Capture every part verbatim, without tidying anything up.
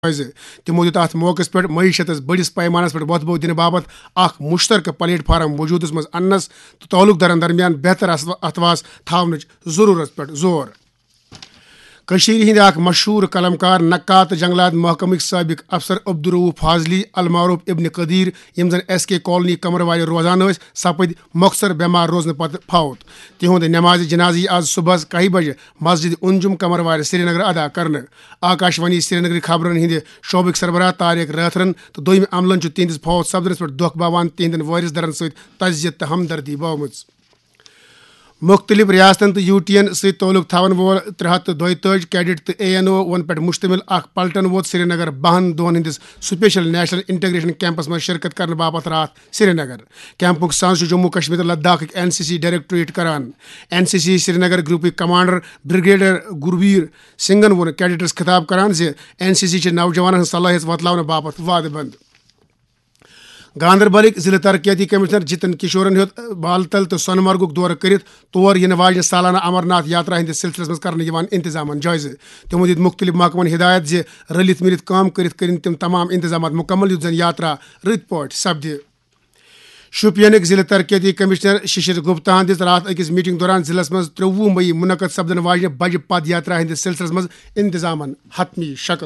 تمو دیت ات موقع پہ معیشت بڑس پیمانس پہ وتبو دن باپت اخ مشترکہ پلیٹ فارم وجودس مز انس تو تعلق دارن درمیان بہتر اتواس تھونچ ضرورت پہ زور کشیر ہند اخ مشہور قلمکار نقاد تو جنگلات محکمہ سابق افسر عبدالرؤف فاضلی المعروف ابن قدیر یم زن ایس کے کالونی کمر والے روزان ٲسۍ سپد مختصر بیمار روزن پتہ فوت تہند نماز جنازی آز صبح کہہ بجے مسجد انجم کمر والے سری نگر ادا کرنے آکاشوانی سری نگر خبرن ہند شعبک سربراہ طارق راتھرن تو دویم عملن تہندس فوت سپدنس پہ دکھ باوان تہندین وارث درن ست تعزیت تو ہمدردی بٲومٕژ مختلف ریاستن تو یو ٹی این ست تعلق تھون وول ترے ہتھ تو دۄیتٲجی کیڈٹ تو اے این او ون پہ مشتمل اخ پلٹن ووت سری نگر بہن دۄہن ہندس سپیشل نیشنل انٹیگریشن کیمپس مز شرکت کرنے باپت رات سری نگر کیمپک سانس جموں کشمیر تو لداخ این سی سی ڈائریکٹوریٹ کران این سی سی سری نگر گروپک کمانڈر بریگیڈیئر گرویر سنگھن وون کیڈٹس خطاب کران زِ این سی سی چھ نوجوانن ہنز صلاحیت وتلاونہٕ باپت وعدٕ بند گاندربلک ضلع ترقیاتی کمشنر جتن کشورن ہیوت بالتل تو سونہٕ مرگُک دورٕ کٔرِتھ تور ینہٕ واجنہِ سالانہ امرناتھ یاترا ہندس سلسلس مز کرنہٕ یوان انتظامن جٲیزٕ تمو دِتۍ مختلف محکمن ہدایت زِ رلِتھ ملِتھ کٲم کٔرِتھ کٔرِن تِم تمام انتظامات مکمل یُتھ زن یاترا رٕتۍ پٲٹھۍ سپدِ شوپینک ضلع ترقیاتی کمشنر ششر گپتا دِژ رات أکِس میٹنگ دوران ضلعس مز ترٛوُہ مئی منعقد سپدن واجنہِ بجہِ پد یاترا ہندس سلسلس مز انتظامن حتمی شکل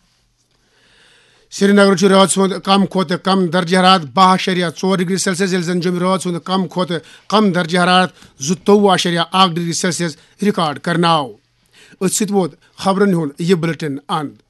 سری نگر رات سند کم کھوتہ کم درجہ حرارت بہ اشریہ ژور ڈگری سیلسیس یل زن جموں رات سند کم کھوتہ کم درجہ حرارت زٕتووُہ اشریہ اکھ ڈگری سیلسیس ریکارڈ کرناو اتھ سۭتۍ ووت خبرن ہُنٛد یہ بُلٹن اند